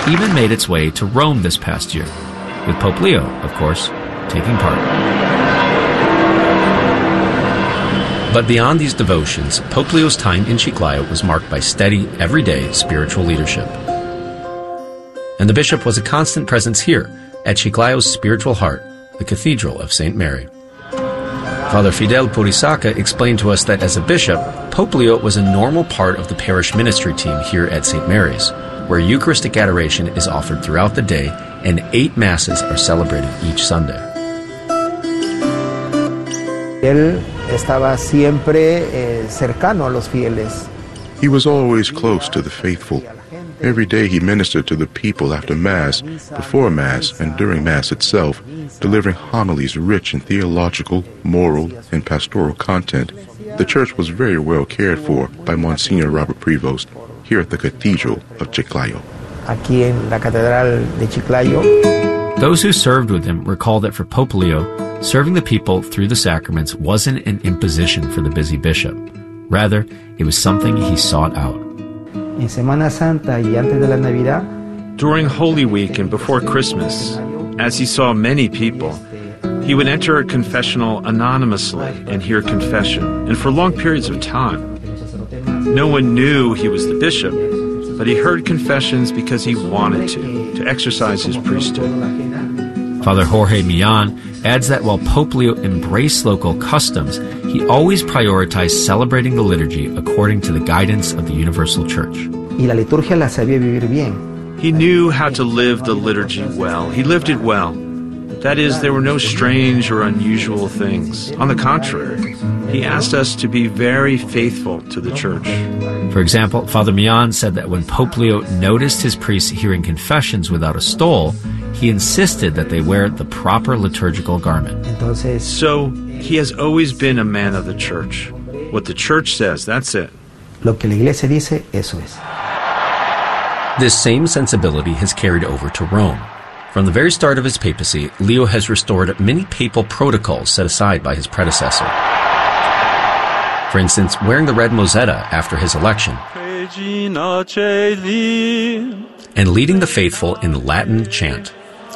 even made its way to Rome this past year, with Pope Leo, of course, taking part. But beyond these devotions, Pope Leo's time in Chiclayo was marked by steady, everyday spiritual leadership. And the bishop was a constant presence here at Chiclayo's spiritual heart, the Cathedral of St. Mary. Father Fidel Purisaca explained to us that as a bishop, Pope Leo was a normal part of the parish ministry team here at St. Mary's, where Eucharistic adoration is offered throughout the day and 8 masses are celebrated each Sunday. Él estaba siempre cercano a los fieles. He was always close to the faithful. Every day he ministered to the people after Mass, before Mass, and during Mass itself, delivering homilies rich in theological, moral, and pastoral content. The church was very well cared for by Monsignor Robert Prevost here at the Cathedral of Chiclayo. Aquí en la Catedral de Chiclayo. Those who served with him recall that for Pope Leo, serving the people through the sacraments wasn't an imposition for the busy bishop. Rather, it was something he sought out. En Semana Santa y antes de la Navidad, during Holy Week and before Christmas, as he saw many people, he would enter a confessional anonymously and hear confession, and for long periods of time. No one knew he was the bishop, but he heard confessions because he wanted to exercise his priesthood. Father Jorge Millan adds that while Pope Leo embraced local customs, he always prioritized celebrating the liturgy according to the guidance of the Universal Church. Y la liturgia la sabía vivir bien. He knew how to live the liturgy well. He lived it well. That is, there were no strange or unusual things. On the contrary, he asked us to be very faithful to the Church. For example, Father Millan said that when Pope Leo noticed his priests hearing confessions without a stole, he insisted that they wear the proper liturgical garment. So, he has always been a man of the Church. What the Church says, that's it. Lo que la Iglesia dice, eso es. This same sensibility has carried over to Rome. From the very start of his papacy, Leo has restored many papal protocols set aside by his predecessor. For instance, wearing the red mozzetta after his election, and leading the faithful in the Latin chant.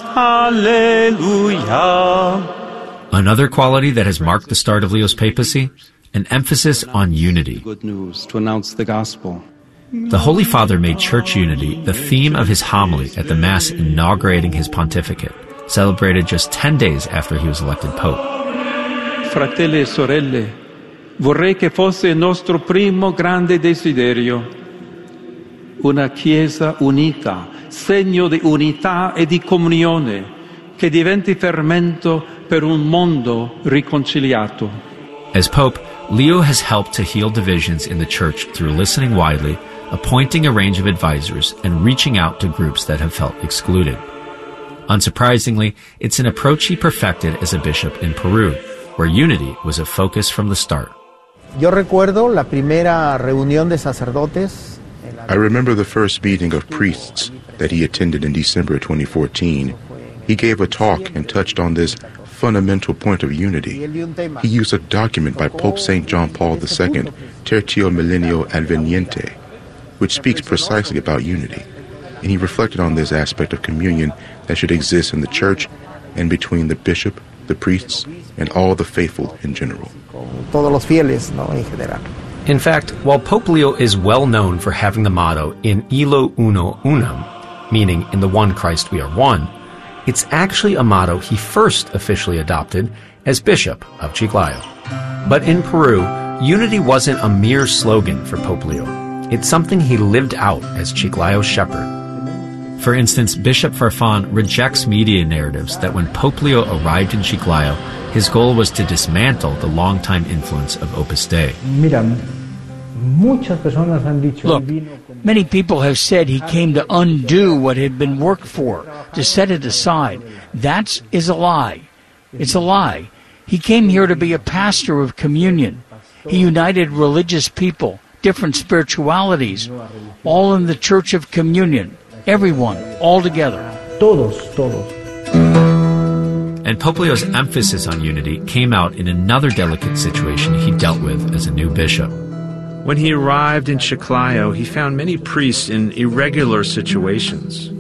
Hallelujah. Another quality that has marked the start of Leo's papacy, an emphasis on unity. Good news to announce the gospel. The Holy Father made church unity the theme of his homily at the Mass inaugurating his pontificate, celebrated just 10 days after he was elected Pope. Fratelli e sorelle, vorrei che fosse il nostro primo grande desiderio. Una Chiesa unita, segno di unità e di comunione, che diventi fermento per un mondo riconciliato. As Pope, Leo has helped to heal divisions in the Church through listening widely, appointing a range of advisors, and reaching out to groups that have felt excluded. Unsurprisingly, it's an approach he perfected as a bishop in Peru, where unity was a focus from the start. Yo recuerdo la primera reunión de sacerdotes. I remember the first meeting of priests that he attended in December 2014. He gave a talk and touched on this fundamental point of unity. He used a document by Pope St. John Paul II, Tertio Millennio Adveniente, which speaks precisely about unity. And he reflected on this aspect of communion that should exist in the Church and between the bishop, the priests, and all the faithful in general. Todos los fieles, ¿no? En general. In fact, while Pope Leo is well known for having the motto In illo uno unum, meaning in the one Christ we are one, it's actually a motto he first officially adopted as Bishop of Chiclayo. But in Peru, unity wasn't a mere slogan for Pope Leo. It's something he lived out as Chiclayo's shepherd. For instance, Bishop Farfan rejects media narratives that when Pope Leo arrived in Chiclayo, his goal was to dismantle the longtime influence of Opus Dei. Look, many people have said he came to undo what had been worked for, to set it aside. That is a lie. It's a lie. He came here to be a pastor of communion. He united religious people, different spiritualities, all in the Church of Communion. Everyone, all together. Todos. And Pope Leo's emphasis on unity came out in another delicate situation he dealt with as a new bishop. When he arrived in Chiclayo, he found many priests in irregular situations.